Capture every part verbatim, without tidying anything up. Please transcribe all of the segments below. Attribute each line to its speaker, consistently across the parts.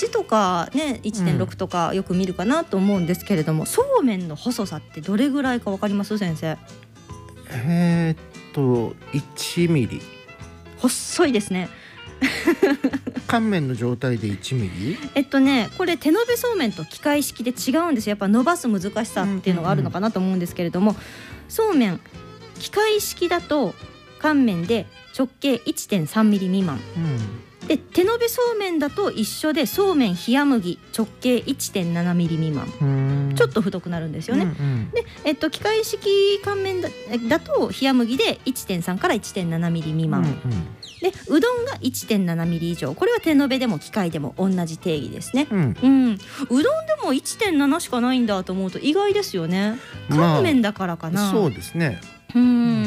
Speaker 1: ちとかね いってんろく とかよく見るかなと思うんですけれども、うん、そうめんの細さってどれぐらいか分かります先生？
Speaker 2: えー、っといちミリ。
Speaker 1: 細いですね
Speaker 2: 乾麺の状態でいちミリ。
Speaker 1: えっとねこれ手延べそうめんと機械式で違うんですよ。やっぱ伸ばす難しさっていうのがあるのかなと思うんですけれども、うんうんうん、そうめん機械式だと乾麺で直径 いってんさんミリ未満、うん、で手延べそうめんだと一緒でそうめん冷麦直径 いってんななミリ未満、ちょっと太くなるんですよね、うんうん、で、えっと、機械式乾麺 だ, だと冷麦で いってんさん から いってんななミリ未満、うんうん、でうどんが いってんななミリ以上、これは手延べでも機械でも同じ定義ですね、うんうん、うどんでも いってんなな しかないんだと思うと意外ですよね。乾麺だからかな、まあ、
Speaker 2: そうですね。
Speaker 1: うん、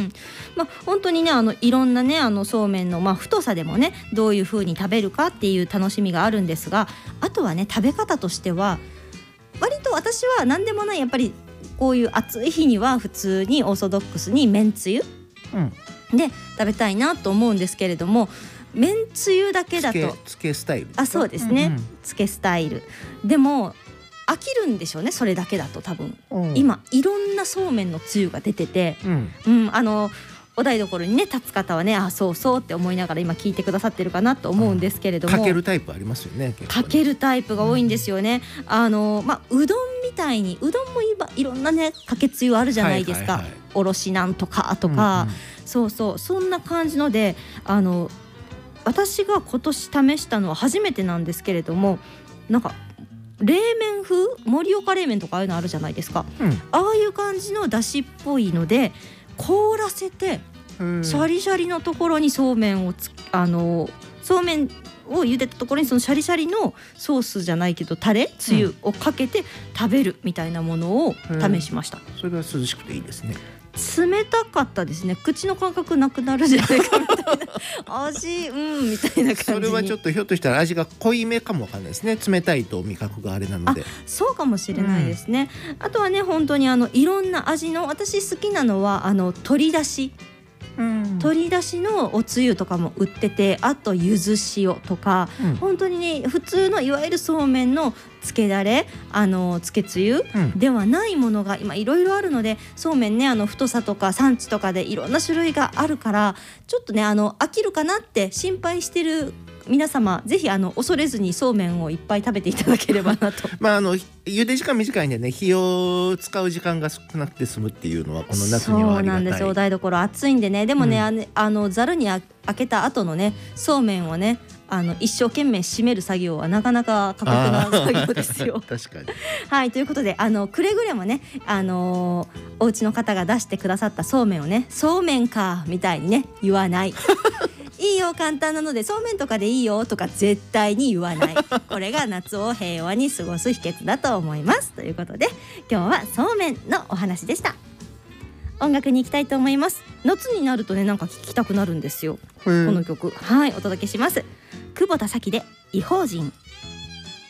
Speaker 1: まあ、本当にねあのいろんなねあのそうめんの、まあ、太さでもねどういう風に食べるかっていう楽しみがあるんですが、あとはね食べ方としては割と私は何でもない、やっぱりこういう暑い日には普通にオーソドックスにめんつゆ、うん、で食べたいなと思うんですけれども、めんつゆだけだと
Speaker 2: つけスタイル。
Speaker 1: あ、そうですね、うんうん、つけスタイルでも飽きるんでしょうね、それだけだと多分、うん、今いろんなそうめんのつゆが出てて、うんうん、あのお台所にね立つ方はねあそうそうって思いながら今聞いてくださってるかなと思うんですけれども、
Speaker 2: かけるタイプありますよね。
Speaker 1: かけるタイプが多いんですよね、うん、あのまあうどんみたいにうどんも今いろんなねかけつゆあるじゃないですか、はいはいはい、おろしなんとかとか、うんうん、そうそうそんな感じので、あの私が今年試したのは初めてなんですけれども、なんか冷麺風盛岡冷麺とかああいうのあるじゃないですか、うん、ああいう感じのだしっぽいので凍らせてシャリシャリのところにそうめんをつあのそうめんを茹でたところにそのシャリシャリのソースじゃないけどタレつゆをかけて食べるみたいなものを試しました。
Speaker 2: それは涼しくていいですね。
Speaker 1: 冷たかったですね。口の感覚なくなるじゃないかみたいな味うんみたいな感じに。
Speaker 2: それはちょっとひょっとしたら味が濃いめかもわかんないですね。冷たいと味覚があれなので。あ、
Speaker 1: そうかもしれないですね、うん、あとはね本当にあのいろんな味の、私好きなのはあの鶏だし、うん、鶏だしのおつゆとかも売ってて、あと柚子塩とか、うん、本当にね普通のいわゆるそうめんのつけだれ、あのつけつゆではないものが今いろいろあるので、そうめんねあの太さとか産地とかでいろんな種類があるから、ちょっとねあの飽きるかなって心配してる皆様、ぜひあの恐れずにそうめんをいっぱい食べていただければなと
Speaker 2: まああの茹で時間短いんでね、火を使う時間が少なくて済むっていうのはこの夏にはありがたい。そうなんですよ、お台所暑いんでね。でもね、うん、あのざるに開けた後のねそうめんをねあの一生懸命締める作業はなかなか過酷な作業ですよ確かに
Speaker 1: はい、ということであのくれぐれもね、あのー、お家の方が出してくださったそうめんをね、そうめんかみたいにね言わないいいよ簡単なのでそうめんとかでいいよとか絶対に言わない。これが夏を平和に過ごす秘訣だと思いますということで、今日はそうめんのお話でした。音楽に行きたいと思います。夏になるとねなんか聴きたくなるんですよ、この曲。はい、お届けします。久保田早紀で異邦人。